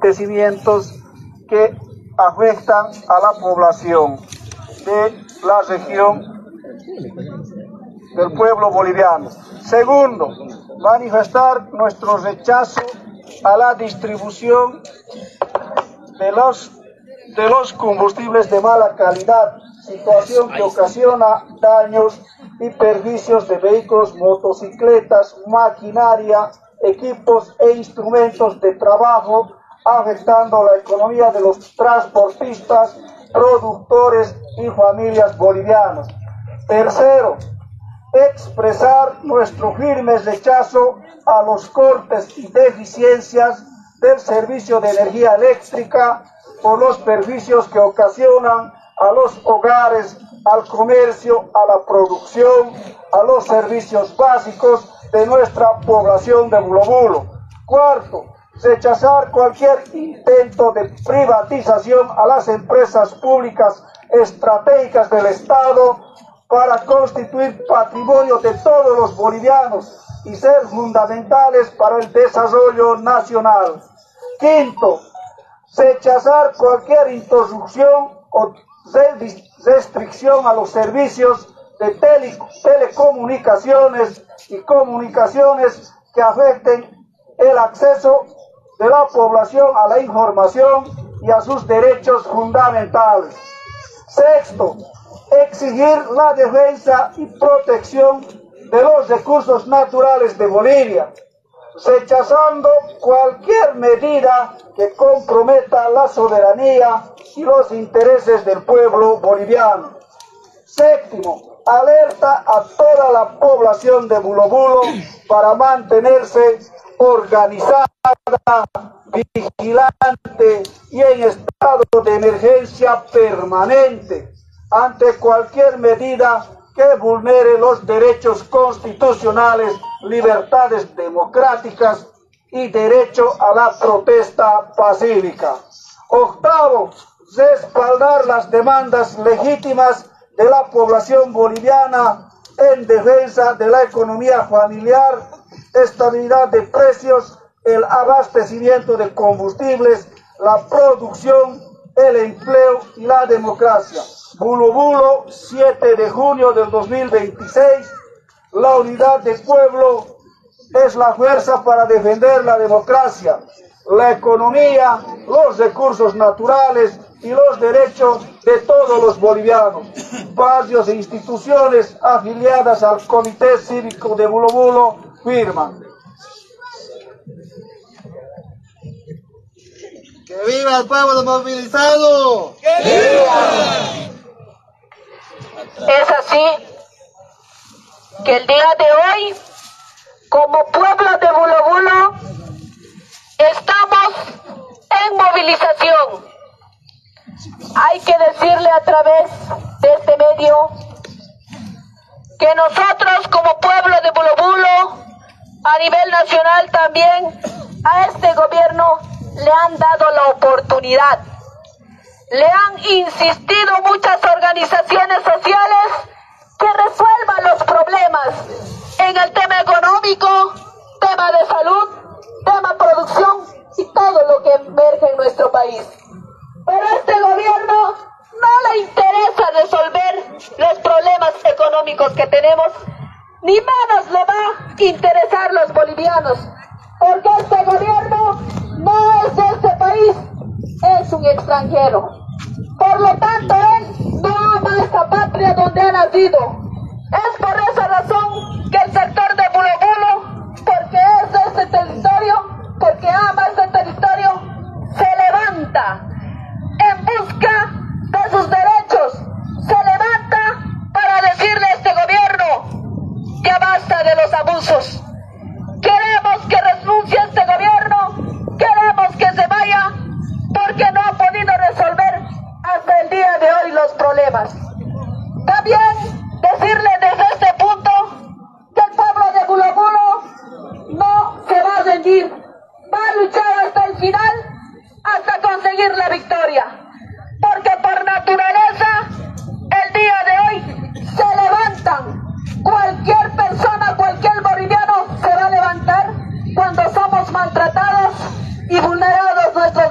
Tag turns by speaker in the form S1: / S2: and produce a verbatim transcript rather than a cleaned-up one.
S1: acontecimientos que afectan a la población de la región del pueblo boliviano. Segundo, manifestar nuestro rechazo a la distribución de los, de los combustibles de mala calidad, situación que ocasiona daños y perjuicios de vehículos, motocicletas, maquinaria, equipos e instrumentos de trabajo, afectando la economía de los transportistas, productores y familias bolivianas. Tercero, expresar nuestro firme rechazo a los cortes y deficiencias del servicio de energía eléctrica por los perjuicios que ocasionan a los hogares, al comercio, a la producción, a los servicios básicos de nuestra población de Bulo Bulo. Cuarto, rechazar cualquier intento de privatización a las empresas públicas estratégicas del Estado para constituir patrimonio de todos los bolivianos y ser fundamentales para el desarrollo nacional. Quinto, rechazar cualquier interrupción o restricción a los servicios de tele, telecomunicaciones y comunicaciones que afecten el acceso de la población a la información y a sus derechos fundamentales. Sexto, exigir la defensa y protección de los recursos naturales de Bolivia, rechazando cualquier medida que comprometa la soberanía y los intereses del pueblo boliviano. Séptimo, alerta a toda la población de Bulo Bulo para mantenerse organizada, vigilante y en estado de emergencia permanente ante cualquier medida que vulnere los derechos constitucionales, libertades democráticas y derecho a la protesta pacífica. Octavo, respaldar las demandas legítimas de la población boliviana en defensa de la economía familiar, estabilidad de precios, el abastecimiento de combustibles, la producción, el empleo y la democracia. Bulo Bulo, siete de junio del dos mil veintiséis, la unidad del pueblo es la fuerza para defender la democracia, la economía, los recursos naturales y los derechos de todos los bolivianos. Barrios e instituciones afiliadas al Comité Cívico de Bulo Bulo firman.
S2: ¡Que viva el pueblo movilizado! ¡Que viva!
S3: Es así que el día de hoy, como pueblo de Bulo Bulo, estamos en movilización. Hay que decirle a través de este medio que nosotros como pueblo de Bulo Bulo, a nivel nacional también, a este gobierno le han dado la oportunidad. Le han insistido muchas organizaciones sociales que resuelvan los problemas en el tema económico, tema de salud, tema producción y todo lo que emerge en nuestro país. Pero a este gobierno no le interesa resolver los problemas económicos que tenemos, ni menos le va a interesar los bolivianos, porque este gobierno no es de este país, es un extranjero. Por lo tanto, él no ama esta patria donde ha nacido. Es por esa razón que el sector de Bulo Bulo, porque es de este territorio, porque ama este territorio, se levanta en busca de sus derechos, se levanta para decirle a este gobierno que basta de los abusos. Queremos que renuncie este gobierno, queremos que se vaya, porque no ha podido resolver hasta el día de hoy los problemas. También decirle desde este punto que el pueblo de Bulo Bulo no se va a rendir, va a luchar hasta el final, hasta conseguir la victoria, porque por naturaleza el día de hoy se levantan. Cualquier persona, cualquier boliviano se va a levantar cuando somos maltratados